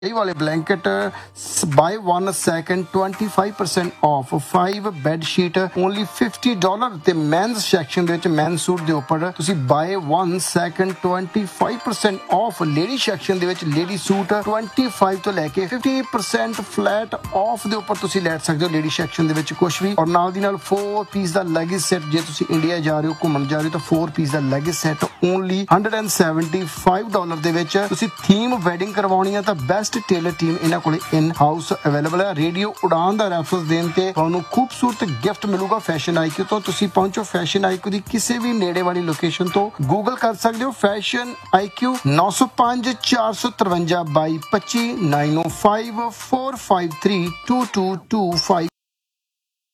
ਇਹ ਵਾਲੇ blanket ਬਾय 1 second 25% of 5 bed sheet only $50 ਤੇ ਮੈਨਸ ਸੈਕਸ਼ਨ ਦੇ ਵਿੱਚ ਮੈਨ ਸੂਟ ਦੇ ਉੱਪਰ ਤੁਸੀਂ ਬਾय 1 ਸੈਕਿੰਡ 25% ਆਫ ਲੇਡੀ ਸੈਕਸ਼ਨ ਦੇ ਵਿੱਚ ਲੇਡੀ ਸੂਟ 25 ਤੋਂ ਲੈ ਕੇ 50% ਫਲੈਟ ਆਫ ਦੇ ਉੱਪਰ ਤੁਸੀਂ ਲੈ ਸਕਦੇ ਹੋ ਲੇਡੀ ਸੈਕਸ਼ਨ ਦੇ ਵਿੱਚ ਕੁਝ ਵੀ। ਔਰ ਨਾਲ ਦੀ ਨਾਲ 4 ਪੀਸ ਦਾ ਲੈਗਿਸ ਸੈਟ, ਜੇ ਤੁਸੀਂ ਇੰਡੀਆ ਜਾ ਰਹੇ ਹੋ ਘੁੰਮਣ ਜਾ ਰਹੇ ਹੋ ਤਾਂ 4 ਪੀਸ ਦਾ ਲੈਗਿਸ ਸੈਟ ਓਨਲੀ $175 ਦੇ ਵਿੱਚ। ਤੁਸੀਂ ਥੀਮ ਵੈਡਿੰਗ ਕਰਵਾਉਣੀ ਹੈ ਤਾਂ ਬੈਸਟ ਟੇਲਰ ਟੀਮ ਇਹਨਾਂ ਕੋਲੇ ਇਨ ਹਾਊਸ ਅਵੇਲੇਬਲ ਹੈ। ਰੇਡੀਓ ਉਡਾਨ ਦਾ ਰੈਫਰੈਂਸ ਦੇਣ ਤੇ ਤੁਹਾਨੂੰ ਖੂਬਸੂਰਤ ਗਿਫਟ ਮਿਲੂਗਾ ਫੈਸ਼ਨ ਆਈਕਿਊ ਤੋਂ। ਤੁਸੀਂ ਪਹੁੰਚੋ ਫੈਸ਼ਨ ਆਈਕਿਊ ਦੀ ਕਿਸੇ ਵੀ ਨੇੜੇ ਵਾਲੀ ਲੋਕੇਸ਼ਨ ਤੋਂ, ਗੂਗਲ ਕਰ ਸਕਦੇ ਹੋ ਫੈਸ਼ਨ ਆਈਕਿਊ 905 453 22 25 905 453 2225।